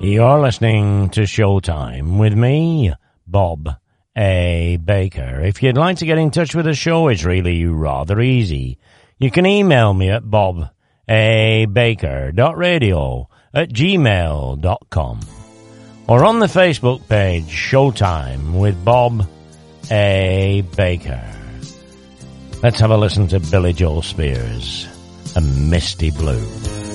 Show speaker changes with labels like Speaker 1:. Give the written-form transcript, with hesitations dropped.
Speaker 1: You're listening to Showtime with me, Bob A. Baker. If you'd like to get in touch with the show, it's really rather easy. You can email me at bobabaker.radio@gmail.com or on the Facebook page, Showtime with Bob A. Baker. Let's have a listen to Billy Joel Spears, A Misty Blue.